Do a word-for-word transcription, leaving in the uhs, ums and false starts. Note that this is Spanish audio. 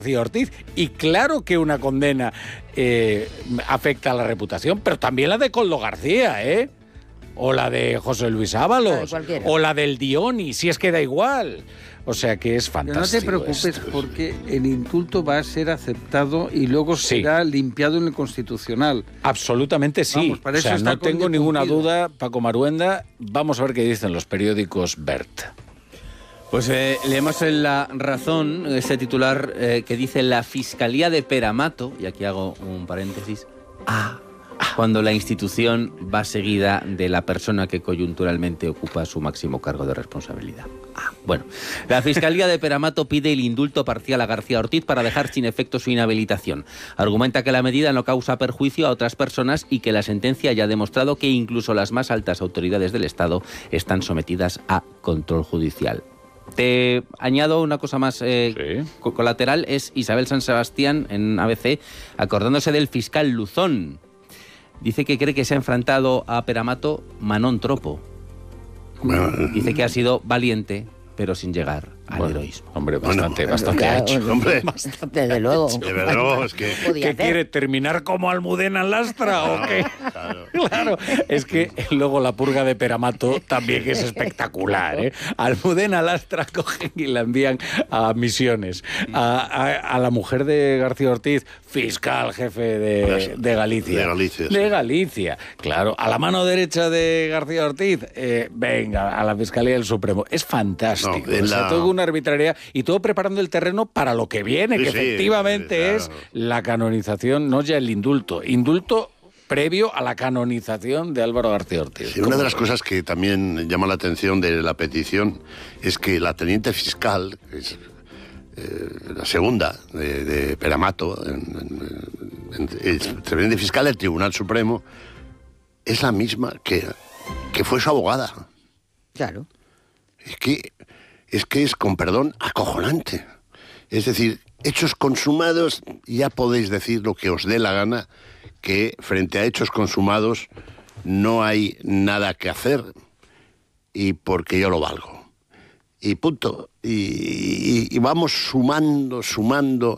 García Ortiz. Y claro que una condena eh, afecta a la reputación, pero también la de Koldo García, ¿eh? O la de José Luis Ábalos, de o la del Dioni, si es que da igual. O sea que es fantástico. Pero no te preocupes esto. porque el indulto va a ser aceptado y luego Sí. será limpiado en el Constitucional. Absolutamente sí. Vamos, para o eso sea, está no tengo cumplido. ninguna duda, Paco Maruenda. Vamos a ver qué dicen los periódicos Bert. Pues eh, leemos en La Razón este titular eh, que dice: la Fiscalía de Peramato, y aquí hago un paréntesis, ah, cuando la institución va seguida de la persona que coyunturalmente ocupa su máximo cargo de responsabilidad. Ah, bueno, la Fiscalía de Peramato pide el indulto parcial a García Ortiz para dejar sin efecto su inhabilitación. Argumenta que la medida no causa perjuicio a otras personas y que la sentencia ya ha demostrado que incluso las más altas autoridades del Estado están sometidas a control judicial. Te añado una cosa más eh, Sí. colateral, es Isabel San Sebastián en A B C, acordándose del fiscal Luzón. Dice que cree que se ha enfrentado a Peramato Manón Tropo. Dice que ha sido valiente, pero sin llegar al Bueno, heroísmo. Hombre, bastante, Bueno, bastante claro, ha hecho. Hombre. Desde luego. De verdad, es que... Podía ¿Qué hacer. quiere? ¿Terminar como Almudena Lastra o qué? Claro. Claro, es que luego la purga de Peramato también es espectacular, ¿eh? Almudena Lastra cogen y la envían a Misiones. A, a, a la mujer de García Ortiz, fiscal jefe de, de Galicia. De Galicia, sí. De Galicia, claro. A la mano derecha de García Ortiz, eh, venga, a la Fiscalía del Supremo. Es fantástico. No, en o sea, la- todo una arbitrariedad y todo preparando el terreno para lo que viene, Sí, que sí, efectivamente claro. es la canonización, no ya el indulto. Indulto previo a la canonización de Álvaro García Ortiz. Sí, una de las cosas que también llama la atención de la petición es que la teniente fiscal, que es eh, la segunda de, de Peramato, en, en, en, el teniente fiscal del Tribunal Supremo, es la misma que, que fue su abogada. Claro. Es que, es que es, con perdón, acojonante. Es decir, hechos consumados, ya podéis decir lo que os dé la gana, que frente a hechos consumados no hay nada que hacer y porque yo lo valgo. Y punto. Y, y, y vamos sumando, sumando